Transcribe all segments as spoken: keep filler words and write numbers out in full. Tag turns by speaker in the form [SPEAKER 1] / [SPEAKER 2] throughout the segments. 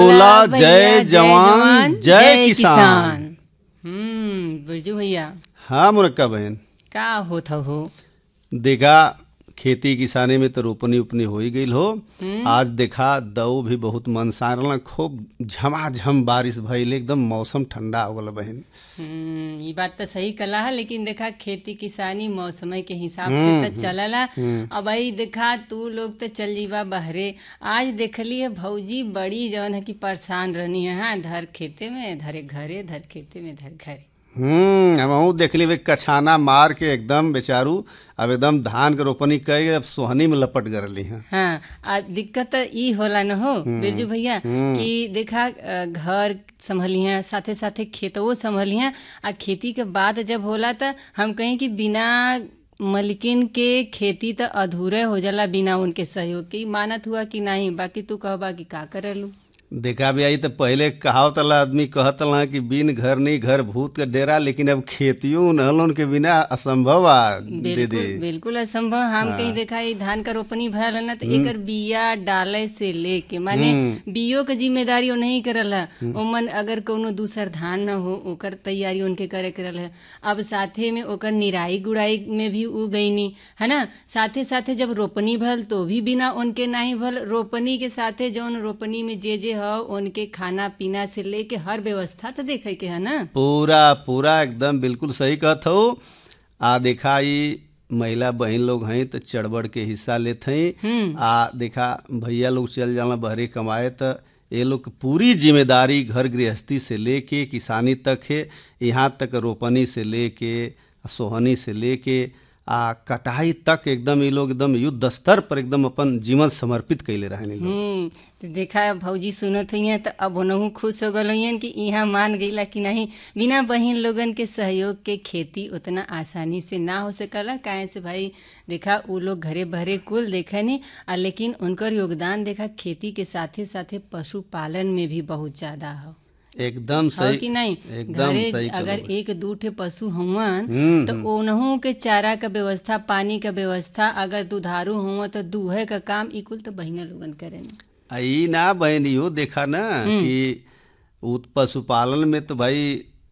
[SPEAKER 1] बोला
[SPEAKER 2] भैया
[SPEAKER 1] जय जवान जय किसान।
[SPEAKER 2] हम्म बिरजू भैया
[SPEAKER 1] हाँ मुरक्का बहन,
[SPEAKER 2] का होत हो?
[SPEAKER 1] देखा खेती किसानी में तो रोपनी उपनी हो ही गई हो। आज देखा दऊ भी बहुत मन सारल, खूब झमाझम बारिश भइल, एकदम मौसम ठंडा हो गल बहन।
[SPEAKER 2] हम्म ये बात तो सही कला है, लेकिन देखा खेती किसानी मौसम के हिसाब से तो चलला। अब भाई देखा तू लोग तो चल जीवा बहरे। आज देखली है भौजी बड़ी जौन है कि परेशान रहनी है। हाँ, धर खेते में धरे घरे, धर खेते में धर घरे।
[SPEAKER 1] हम्म हम देखली वे कछाना मार के एकदम बेचारू अब एकदम धान के रोपनी कई अब सोहनी में लपट गरली हैं।
[SPEAKER 2] हाँ, आ दिक्कत ई होला न हो बिरजू भैया कि देखा अ, घर संभलिया साथे साथे खेतवो संभलिया। आ खेती के बाद जब होला त हम कहीं कि बिना मलकिन के खेती तो अधूरे हो जाला बिना उनके सहयोग के। मानत हुआ कि नहीं? बाकी तू कहबा कि का करलू।
[SPEAKER 1] देखा भी आई तो पहले कहावत ला आदमी कहत ला कि बिन घर नहीं घर भूत के डेरा, लेकिन अब खेतियों नहलों के बिना असंभव आ दीदी।
[SPEAKER 2] बिल्कुल बिल्कुल असंभव। हम
[SPEAKER 1] हाँ।
[SPEAKER 2] कहीं देखा ई धान का रोपनी भयल है ना, तो एकर बिया डाले से लेके माने बियो के जिम्मेदारी वो नहीं करल है। ओमन अगर कोनो दूसर धान न हो ओकर तैयारी उनके करे करल है। अब साथे में ओकर निराई गुड़ाई में भी उ गईनी है ना। साथे साथे जब रोपनी भल तो भी बिना उनके नहीं भल। रोपनी के साथे जौन रोपनी में जे जे हो उनके खाना पीना से लेके हर व्यवस्था तो देखे के है ना।
[SPEAKER 1] पूरा पूरा एकदम बिल्कुल सही कहत हो। आ देखा ई महिला बहन लोग हैं तो चढ़बड़ के हिस्सा लेते हैं। आ देखा भैया लोग चल जाला बहरे कमाए तो ये लोग की पूरी जिम्मेदारी घर गृहस्थी से लेके किसानी तक है। यहाँ तक रोपनी से लेके सोहनी से लेके आ कटाई तक एकदम ये लोग एकदम युद्ध स्तर पर एकदम अपन जीवन समर्पित कैले रहने लोग।
[SPEAKER 2] हम्म तो देखा भौजी सुनत हुई तो अब उनहु खुश हो गई कि यहाँ मान गईला कि नहीं बिना बहन लोगन के सहयोग के खेती उतना आसानी से ना हो सकला। काहे से भाई देखा वो लोग घरे बहरे कुल देखे नहीं, लेकिन उनकर योगदान देखा खेती के साथे साथे पशुपालन में भी बहुत ज्यादा हो।
[SPEAKER 1] एकदम
[SPEAKER 2] हो
[SPEAKER 1] सही
[SPEAKER 2] कि नहीं?
[SPEAKER 1] एकदम
[SPEAKER 2] घरे
[SPEAKER 1] सही
[SPEAKER 2] अगर
[SPEAKER 1] कहलो।
[SPEAKER 2] एक दू ठे पशु हुवन
[SPEAKER 1] हम्म,
[SPEAKER 2] तो ओनहु के चारा का व्यवस्था, पानी का व्यवस्था, अगर दुधारू हुआ तो दूहे का काम ई कुल तो बहिना लोगन करें।
[SPEAKER 1] आ ई ना बहन इहो देखा ना कि उत पशुपालन में तो भाई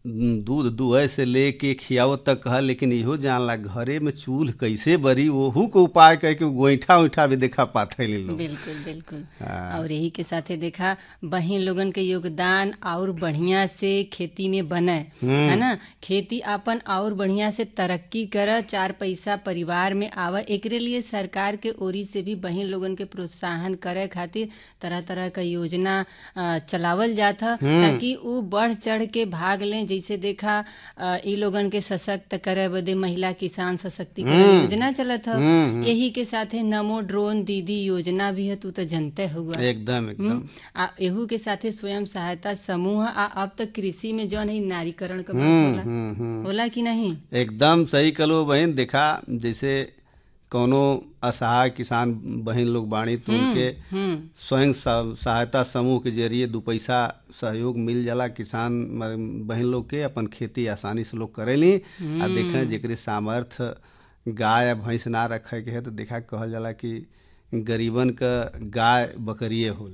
[SPEAKER 1] दूध दुहे से लेके खियाव तक है, लेकिन इहो जानला घरे में चूल्ह कैसे बरी वहू के उपाय कह के गोईठा उईठा भी देखा पाते लोग।
[SPEAKER 2] बिल्कुल बिल्कुल। और यही के साथे देखा बहन लोगन के योगदान और बढ़िया से खेती में बने है ना। खेती अपन और बढ़िया से तरक्की करे, चार पैसा परिवार में आवे। एकरे लिए सरकार के ओरी से भी बहन लोगन के प्रोत्साहन करे खातिर तरह तरह का योजना अ, चलावल जात है ताकि वो बढ़ चढ़ के भाग लें। जैसे देखा ई लोगन के सशक्त करे बदे महिला किसान सशक्तिकरण योजना चलत है। यही के साथे नमो ड्रोन दीदी योजना भी है, तू तो जनते हुआ।
[SPEAKER 1] एकदम एकदम
[SPEAKER 2] आ एहू के साथे स्वयं सहायता समूह आ अब तक कृषि में जौन है नारीकरण का बात होला होला कि नहीं?
[SPEAKER 1] एकदम सही कलो बहन। देखा जैसे कोनो असहाय किसान बहन लोग बाणी तो उनके स्वयं सहायता समूह के जरिए दो पैसा सहयोग मिल जाला किसान बहन लोग के, अपन खेती आसानी से लोग करेली। आ देखें जेकरे सामर्थ्य गाय या भैंस ना रखे के है तो देखा कहल जाला कि गरीबन का गाय बकरिए हो।